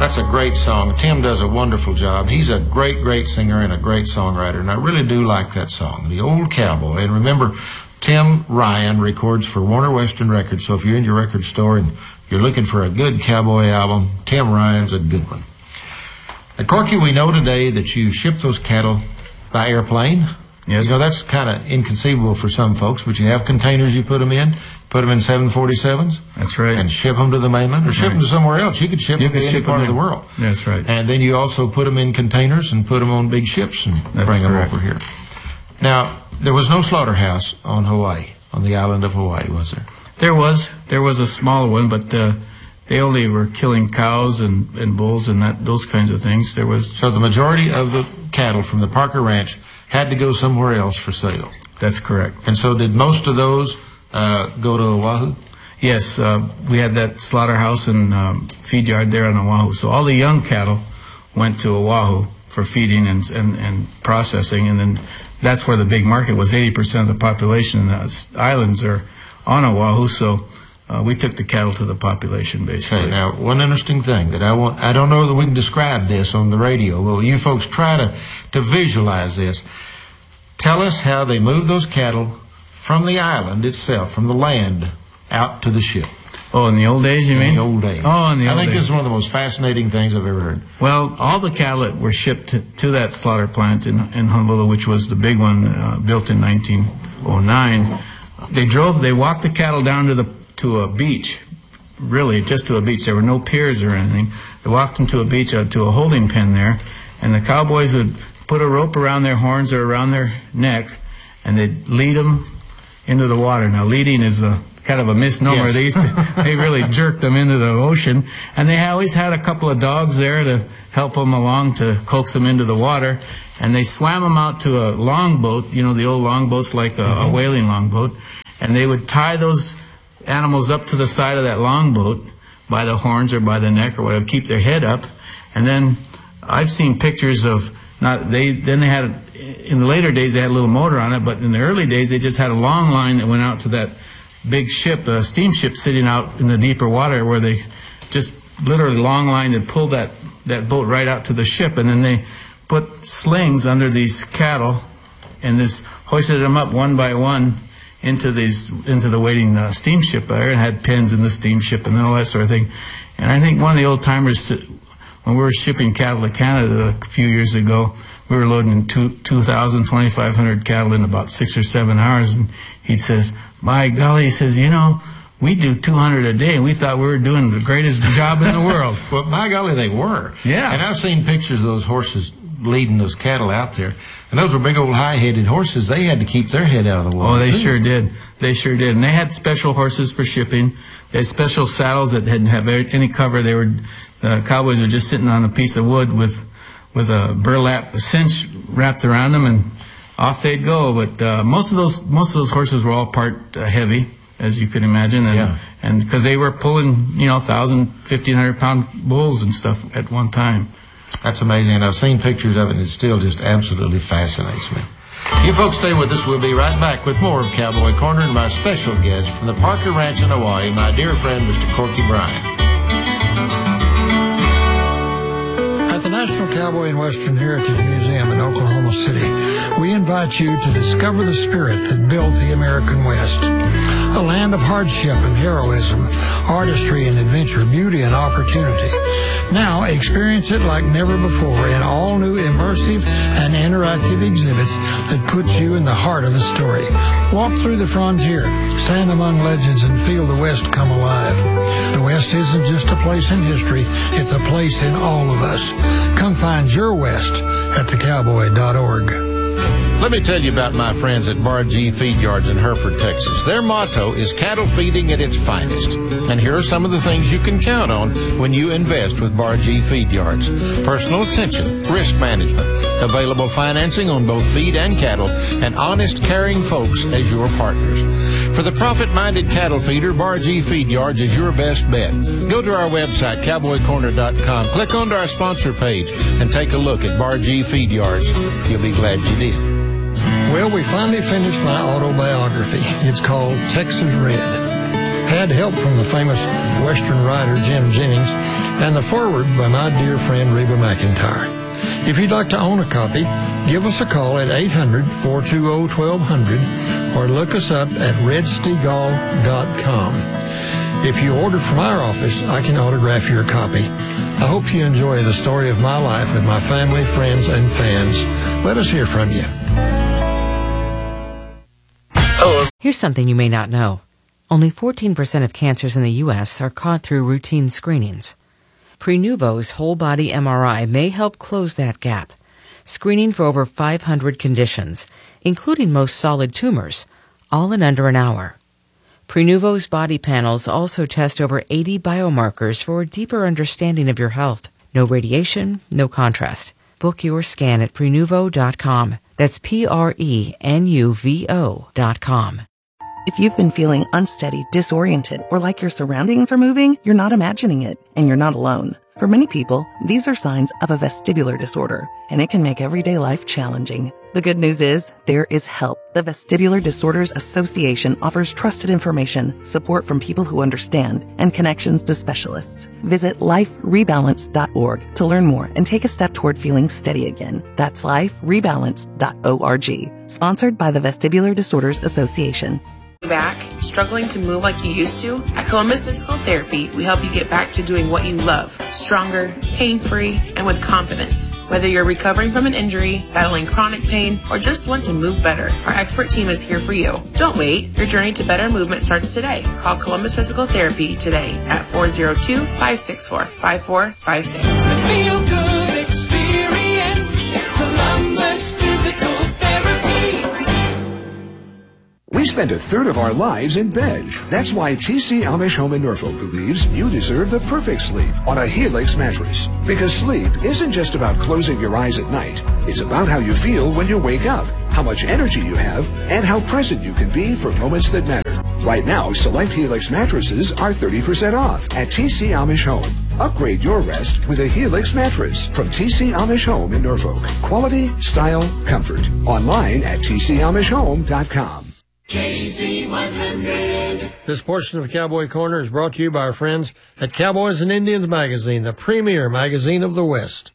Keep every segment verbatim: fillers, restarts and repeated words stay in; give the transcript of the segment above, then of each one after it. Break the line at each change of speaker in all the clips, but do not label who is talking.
That's a great song. Tim does a wonderful job. He's a great, great singer and a great songwriter, and I really do like that song, The Old Cowboy. And remember, Tim Ryan records for Warner Western Records, so if you're in your record store and you're looking for a good cowboy album, Tim Ryan's a good one. At Corky, we know today that you ship those cattle by airplane.
Yes.
You know, that's kind of inconceivable for some folks, but you have containers you put them in, put them in seven forty-sevens.
That's right.
And ship them to the mainland, or ship
Right.
them to somewhere else. You could ship
You
them to
could
any
ship
part
them
of the
in.
world.
That's right.
And then you also put them in containers and put them on big ships and
That's
bring them
correct.
over here. Now, there was no slaughterhouse on Hawaii, on the island of Hawaii, was there?
There was. There was a small one, but uh, they only were killing cows and, and bulls and that those kinds of things. There was.
So the majority of the cattle from the Parker Ranch had to go somewhere else for sale.
That's correct.
And so did most of those uh, go to Oahu?
Yes, uh, we had that slaughterhouse and um, feed yard there on Oahu. So all the young cattle went to Oahu for feeding and, and, and processing, and then that's where the big market was. eighty percent of the population in the islands are on Oahu, so uh, we took the cattle to the population, basically.
Okay, now, one interesting thing that I want, I don't know that we can describe this on the radio, but you folks try to, to visualize this. Tell us how they moved those cattle from the island itself, from the land, out to the ship.
Oh, in the old days, you
In
mean?
the old days.
Oh, in the
I
old
think
days.
this is one of the most fascinating things I've ever heard.
Well, all the cattle that were shipped to, to that slaughter plant in, in Honolulu, which was the big one uh, built in nineteen oh nine, they drove, they walked the cattle down to the to a beach, really, just to a beach. There were no piers or anything. They walked them to a beach, uh, to a holding pen there, and the cowboys would put a rope around their horns or around their neck, and they'd lead them into the water. Now, leading is a kind of a misnomer.
Yes.
They used to, they really jerked them into the ocean, and they always had a couple of dogs there to help them along to coax them into the water, and they swam them out to a longboat, you know, the old longboats like a, a whaling longboat, and they would tie those animals up to the side of that longboat by the horns or by the neck or whatever, keep their head up, and then I've seen pictures of not they then they had in the later days they had a little motor on it, but in the early days they just had a long line that went out to that big ship, a steamship sitting out in the deeper water, where they just literally long line and pulled that that boat right out to the ship, and then they put slings under these cattle and this hoisted them up one by one into these into the waiting uh, steamship there, and had pens in the steamship and all that sort of thing. And I think one of the old timers, when we were shipping cattle to Canada a few years ago, we were loading in two, 2,000, twenty-five hundred cattle in about six or seven hours, and he says, "My golly," he says, "you know, we do two hundred a day, and we thought we were doing the greatest job in the world."
Well, by golly, they were.
Yeah.
And I've seen pictures of those horses leading those cattle out there, and those were big old high-headed horses. They had to keep their head out of the water.
Oh, they
too.
sure did. They sure did. And they had special horses for shipping. They had special saddles that didn't have any cover. They were, the cowboys were just sitting on a piece of wood with, with a burlap, a cinch wrapped around them, and off they'd go. But uh, most of those, most of those horses were all part uh, heavy, as you could imagine, and
Yeah.
and because they were pulling, you know, thousand, fifteen hundred pound bulls and stuff at one time.
That's amazing, and I've seen pictures of it, and it still just absolutely fascinates me. You folks stay with us. We'll be right back with more of Cowboy Corner and my special guest from the Parker Ranch in Hawaii, my dear friend, Mister Corky Bryan.
At the National Cowboy and Western Heritage Museum in Oklahoma City, we invite you to discover the spirit that built the American West. A land of hardship and heroism, artistry and adventure, beauty and opportunity. Now experience it like never before in all new immersive and interactive exhibits that put you in the heart of the story. Walk through the frontier, stand among legends, and feel the West come alive. The West isn't just a place in history, it's a place in all of us. Come find your West at the cowboy dot org.
Let me tell you about my friends at Bar G Feed Yards in Hereford, Texas. Their motto is cattle feeding at its finest. And here are some of the things you can count on when you invest with Bar G Feed Yards. Personal attention, risk management, available financing on both feed and cattle, and honest, caring folks as your partners. For the profit-minded cattle feeder, Bar G Feed Yards is your best bet. Go to our website, cowboy corner dot com, click onto our sponsor page, and take a look at Bar G Feed Yards. You'll be glad you did.
Well, we finally finished my autobiography. It's called Texas Red. Had help from the famous Western writer Jim Jennings. and the foreword by my dear friend Reba McEntire. If you'd like to own a copy, give us a call at eight hundred, four two zero, one two zero zero or look us up at red stegall dot com. If you order from our office, I can autograph your copy. I hope you enjoy the story of my life with my family, friends, and fans. Let us hear from you.
Here's something you may not know. Only fourteen percent of cancers in the U S are caught through routine screenings. Prenuvo's whole-body M R I may help close that gap, screening for over five hundred conditions, including most solid tumors, all in under an hour. Prenuvo's body panels also test over eighty biomarkers for a deeper understanding of your health. No radiation, no contrast. Book your scan at prenuvo dot com. That's P R E N U V O dot com.
If you've been feeling unsteady, disoriented, or like your surroundings are moving, you're not imagining it, and you're not alone. For many people, these are signs of a vestibular disorder, and it can make everyday life challenging. The good news is, there is help. The Vestibular Disorders Association offers trusted information, support from people who understand, and connections to specialists. Visit life rebalance dot org to learn more and take a step toward feeling steady again. That's life rebalance dot org. Sponsored by the Vestibular Disorders Association.
Back, struggling to move like you used to? At Columbus Physical Therapy, we help you get back to doing what you love, stronger, pain-free, and with confidence. Whether you're recovering from an injury, battling chronic pain, or just want to move better, our expert team is here for you. Don't wait. Your journey to better movement starts today. Call Columbus Physical Therapy today at four oh two, five six four, five four five six.
Feel good experience, Columbus Physical Therapy.
We spend a third of our lives in bed. That's why T C Amish Home in Norfolk believes you deserve the perfect sleep on a Helix mattress. Because sleep isn't just about closing your eyes at night. It's about how you feel when you wake up, how much energy you have, and how present you can be for moments that matter. Right now, select Helix mattresses are thirty percent off at T C Amish Home. Upgrade your rest with a Helix mattress from T C Amish Home in Norfolk. Quality, style, comfort. Online at T C amish home dot com.
K Z one hundred.
This portion of Cowboy Corner is brought to you by our friends at Cowboys and Indians Magazine, the premier magazine of the West.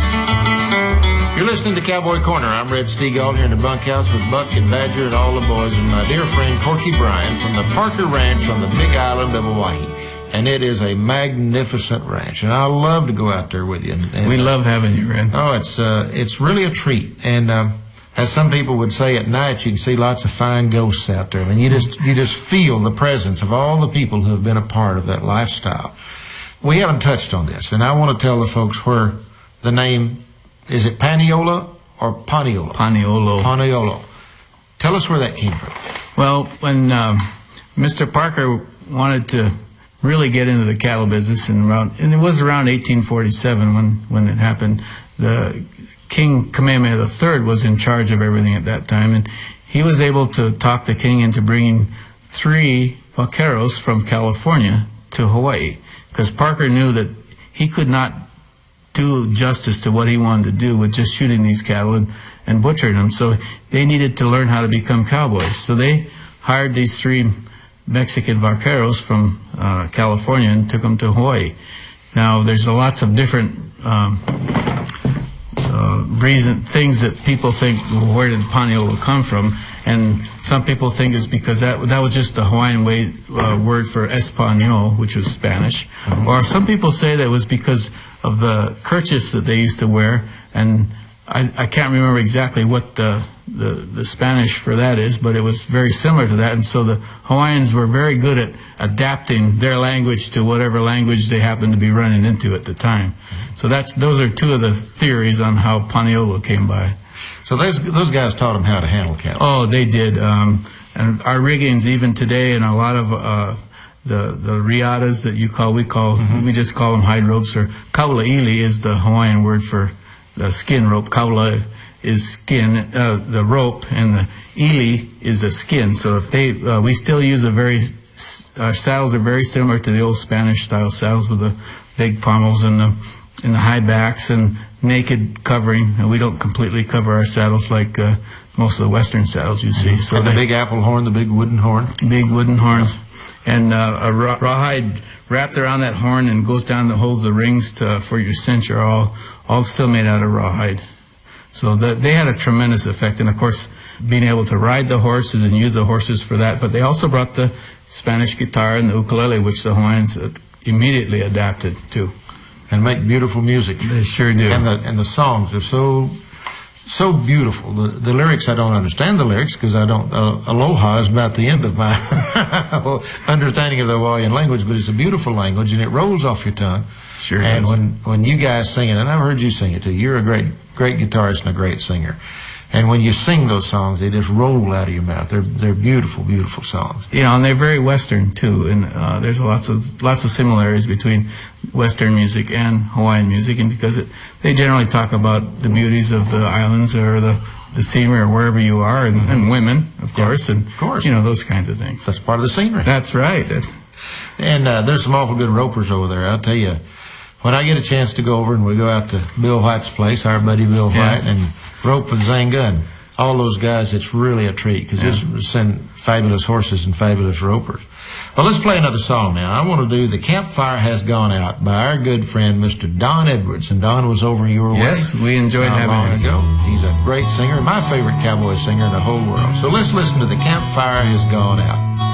You're listening to Cowboy Corner. I'm Red Stegall here in the bunkhouse with Buck and Badger and all the boys and my dear friend Corky Bryan from the Parker Ranch on the Big Island of Hawaii. And it is a magnificent ranch, and I love to go out there with you. And, and,
We love having you, Red.
Oh, it's uh, it's really a treat. And um, as some people would say, at night you can see lots of fine ghosts out there. I mean, you just you just feel the presence of all the people who have been a part of that lifestyle. We haven't touched on this, and I want to tell the folks where the name, is it Paniolo or Paniolo?
Paniolo.
Paniolo. Tell us where that came from.
Well, when um, Mister Parker wanted to really get into the cattle business, and around, and it was around eighteen forty-seven when, when it happened, the King Kamehameha the third was in charge of everything at that time, and he was able to talk the king into bringing three vaqueros from California to Hawaii, because Parker knew that he could not do justice to what he wanted to do with just shooting these cattle and, and butchering them. So they needed to learn how to become cowboys. So they hired these three Mexican vaqueros from uh, California and took them to Hawaii. Now, there's a lots of different um, uh, reason things that people think, well, where did Paniolo come from? And some people think it's because that that was just the Hawaiian way, uh, word for Español, which was Spanish. Mm-hmm. Or some people say that it was because of the kerchiefs that they used to wear, and I, I can't remember exactly what the, the the Spanish for that is, but it was very similar to that, and so the Hawaiians were very good at adapting their language to whatever language they happened to be running into at the time. Mm-hmm. So that's those are two of the theories on how Paniolo came by.
So those those guys taught them how to handle cattle.
Oh, they did. Um, and our riggings, even today, and a lot of uh, the the riatas that you call, we call, mm-hmm. we just call them hide ropes, or kaulaili is the Hawaiian word for the skin rope. Kaula is skin, uh, the rope, and the ili is a skin. So if they, uh, we still use a very, our saddles are very similar to the old Spanish style saddles with the big pommels and the and the high backs and naked covering, and we don't completely cover our saddles like uh, most of the Western saddles you see.
So the big apple horn, the big wooden horn?
Big wooden horns. and uh, a raw, rawhide wrapped around that horn and goes down that holds the rings to, for your cinch are all all still made out of rawhide. So the, they had a tremendous effect, and of course, being able to ride the horses and use the horses for that. But they also brought the Spanish guitar and the ukulele, which the Hawaiians immediately adapted to,
and make beautiful music.
They sure do.
And the and the songs are so so beautiful. The, the lyrics, I don't understand the lyrics because I don't. Uh, aloha is about the end of my understanding of the Hawaiian language, but it's a beautiful language and it rolls off your tongue.
Sure.
And
does.
when when you guys sing it, and I've heard you sing it too. You're a great great guitarist and a great singer. And when you sing those songs, they just roll out of your mouth. They're they're beautiful, beautiful songs.
You know, and they're very Western too. And uh, there's lots of lots of similarities between Western music and Hawaiian music, and because it, they generally talk about the beauties of the islands or the the scenery or wherever you are, and, and women, of course,
yeah,
and
of course,
you know, those kinds of things.
That's part of the scenery.
That's right. It,
and uh, there's some awful good ropers over there. I'll tell you, when I get a chance to go over and we go out to Bill White's place, our buddy Bill White, yeah. and rope with Zanga and all those guys, it's really a treat because yeah. they send fabulous horses and fabulous ropers. Well, let's play another song now. I want to do The Campfire Has Gone Out by our good friend, Mister Don Edwards. And Don was over your way.
Yes, we enjoyed
Not
having
long
him.
ago. He's a great singer, my favorite cowboy singer in the whole world. So let's listen to The Campfire Has Gone Out.